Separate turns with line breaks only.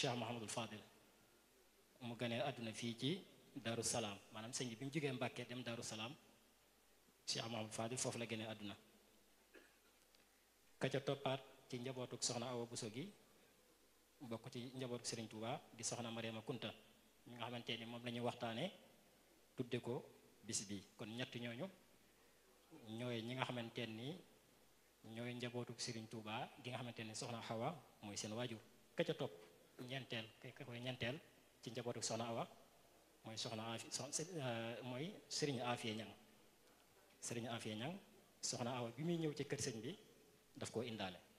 Cheikh Mouhamadul Fadil mu gënee àdduna fii ci Darou Salaam maanaam sëñ bi mu jógee Mbàkke dem Darou Salaam Cheikh Mouhamadul Fadil foofu la gënee àdduna ka ca toppaat ci njabootuk soxna Awa Bousso gi bokk ci njabootuk Serigne Touba di soxna Mariama Kunta ñi nga xamante ni moom la ñuy waxtaane tudde ko bis bi kon ñett ñooñu ñooy ñi nga xamante ni ñooy njabootuk Serigne Touba gi nga xamante ni soxna Awa mooy seen waajur ka ca topp ñeenteel ka koy ñeenteel ci njabootuk soxna Awa mooy soxna Afi mooy Serigne Afia Ñang Serigne Afia Ñang soxna Awa bi muy ñëw ci kër sëñ bi daf koo indaale